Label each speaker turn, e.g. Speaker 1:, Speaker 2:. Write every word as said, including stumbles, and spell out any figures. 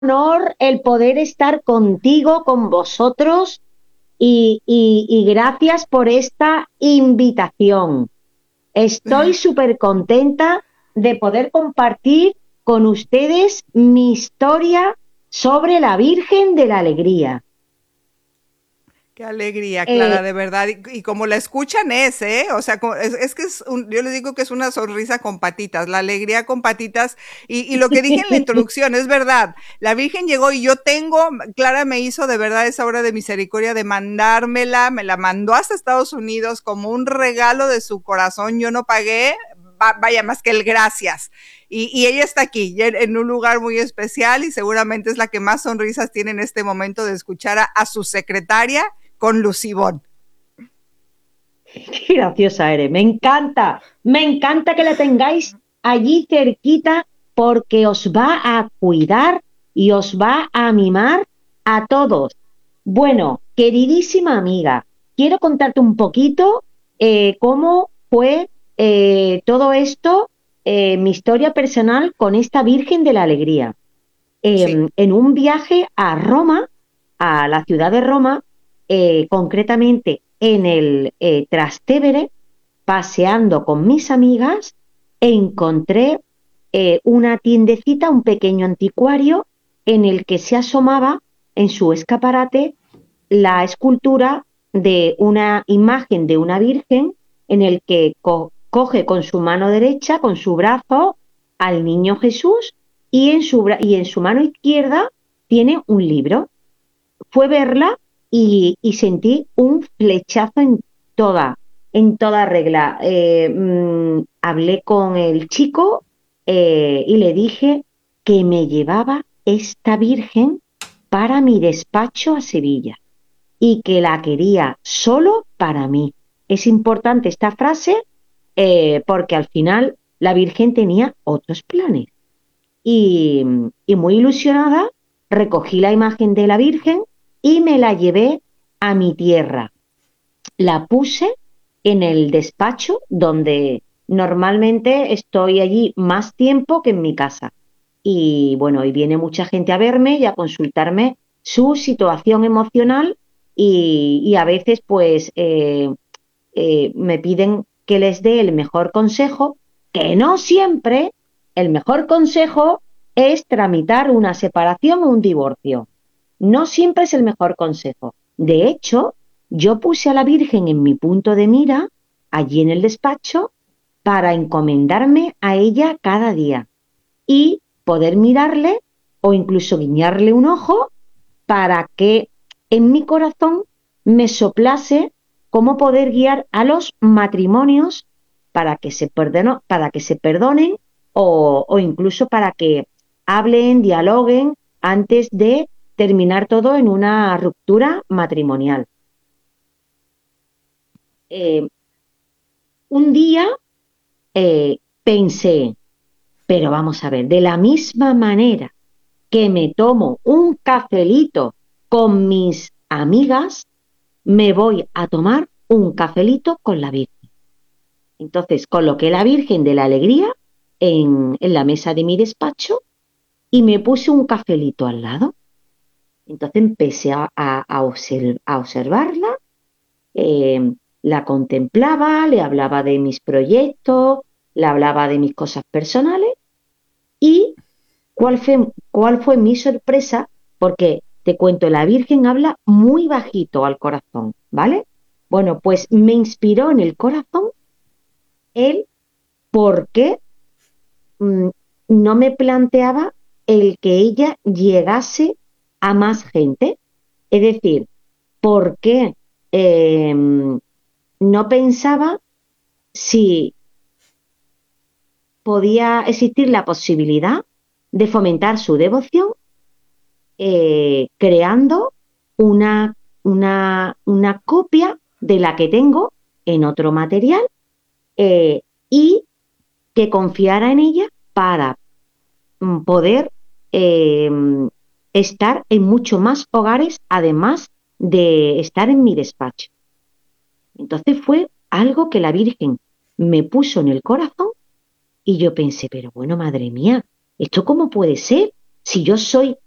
Speaker 1: honor el poder estar contigo, con vosotros, y, y- y gracias por esta invitación. Estoy súper contenta de poder compartir con ustedes mi historia sobre la Virgen de la Alegría.
Speaker 2: Qué alegría,
Speaker 1: Eh,
Speaker 2: Clara, de verdad. Y, y como la escuchan es, ¿eh? O sea, como- es, es que es un- yo les digo que es una sonrisa con patitas, la alegría con patitas. Y, y lo que dije en la introducción es verdad. La Virgen llegó y yo tengo, Clara me hizo de verdad esa obra de misericordia de mandármela, me la mandó hasta Estados Unidos como un regalo de su corazón. Yo no pagué, va- vaya más que el gracias. Y, y ella está aquí, en, en un lugar muy especial y seguramente es la que más sonrisas tiene en este momento de escuchar a, a su secretaria con Lucibón.
Speaker 1: Qué graciosa eres, me encanta, me encanta que la tengáis allí cerquita porque os va a cuidar y os va a mimar a todos. Bueno, queridísima amiga, quiero contarte un poquito eh, cómo fue eh, todo esto, eh, mi historia personal con esta Virgen de la Alegría.
Speaker 2: Sí.
Speaker 1: Eh, en un viaje a Roma, a la ciudad de Roma, eh, concretamente en el eh, Trastevere, paseando con mis amigas, encontré eh, una tiendecita, un pequeño anticuario, en el que se asomaba en su escaparate la escultura de una imagen de una virgen en el que co coge con su mano derecha, con su brazo, al niño Jesús y en su, y en su mano izquierda tiene un libro. Fue verla y, y sentí un flechazo en toda, en toda regla. Eh, mm, hablé con el chico eh, y le dije que me llevaba esta virgen para mi despacho a Sevilla y que la quería solo para mí. Es importante esta frase eh, porque al final la Virgen tenía otros planes. Y, y muy ilusionada recogí la imagen de la Virgen y me la llevé a mi tierra. La puse en el despacho donde normalmente estoy allí más tiempo que en mi casa. Y bueno, y viene mucha gente a verme y a consultarme su situación emocional y, y a veces pues eh, eh, me piden que les dé el mejor consejo, que no siempre el mejor consejo es tramitar una separación o un divorcio. No siempre es el mejor consejo. De hecho, yo puse a la Virgen en mi punto de mira, allí en el despacho, para encomendarme a ella cada día y poder mirarle o incluso guiñarle un ojo para que en mi corazón me soplase cómo poder guiar a los matrimonios para que se, perdono, para que se perdonen o, o incluso para que hablen, dialoguen antes de terminar todo en una ruptura matrimonial. Eh, un día eh, pensé, pero vamos a ver, de la misma manera que me tomo un cafelito con mis amigas, me voy a tomar un cafelito con la Virgen. Entonces coloqué la Virgen de la Alegría en, en la mesa de mi despacho y me puse un cafelito al lado. Entonces empecé a, a, a, observ a observarla, eh, la contemplaba, le hablaba de mis proyectos, le hablaba de mis cosas personales y ¿cuál fue, cuál fue mi sorpresa? Porque te cuento, la Virgen habla muy bajito al corazón, ¿vale? Bueno, pues me inspiró en el corazón el por qué mmm, no me planteaba el que ella llegase a más gente. Es decir, por qué eh, no pensaba si podía existir la posibilidad de fomentar su devoción eh, creando una, una, una copia de la que tengo en otro material eh, y que confiara en ella para mm, poder eh, estar en mucho más hogares, además de estar en mi despacho. Entonces fue algo que la Virgen me puso en el corazón y yo pensé, pero bueno, madre mía, ¿esto cómo puede ser? Si yo soy